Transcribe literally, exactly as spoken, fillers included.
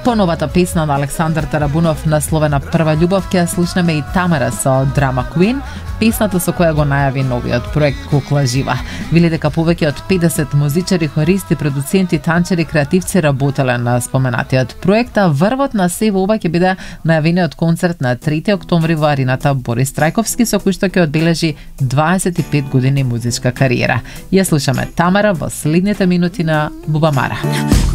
По новата песна на Александар Тарабунов насловена Прва љубов ќе слушнеме и Тамара со Drama Queen, песната со која го најави новиот проект Кукла жива. Вели дека повеќе од педесет музичари, хористи, продуценти, танчери, креативци работеле на споменатиот проект, а врвот на се во ова ќе биде најавениот концерт на трети октомври во арената Борис Трајковски, со кој што ќе одбележи дваесет и пет години музичка кариера. Ја слушаме Тамара во следните минути на Бубамара.